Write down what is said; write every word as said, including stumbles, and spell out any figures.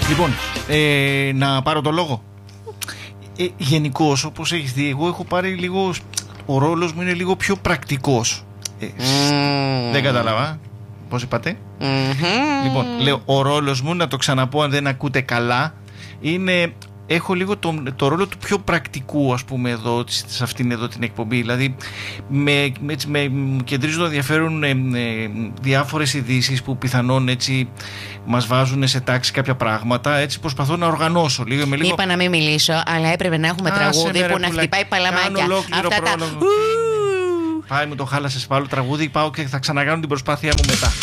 Λοιπόν, ε, να πάρω το λόγο. Ε, γενικώς, όπως έχεις δει, εγώ έχω πάρει λίγο. Ο ρόλος μου είναι λίγο πιο πρακτικός. Ε, mm. Δεν κατάλαβα. Πώς είπατε? Mm-hmm. Λοιπόν, λέω, ο ρόλος μου, να το ξαναπώ αν δεν ακούτε καλά, είναι. Έχω λίγο το, το ρόλο του πιο πρακτικού, ας πούμε, εδώ, σε αυτήν εδώ την εκπομπή. Δηλαδή, με, έτσι, με κεντρίζουν το ενδιαφέρον ε, ε, διάφορες ειδήσεις που πιθανόν έτσι μας βάζουν σε τάξη κάποια πράγματα. Έτσι προσπαθώ να οργανώσω λίγο με λίγο. Είπα να μην μιλήσω, αλλά έπρεπε να έχουμε τραγούδι που να χτυπάει παλαμάκια. Αυτά τα... Πάει μου το χάλασες πάλι τραγούδι, πάω και θα ξανακάνω την προσπάθειά μου μετά.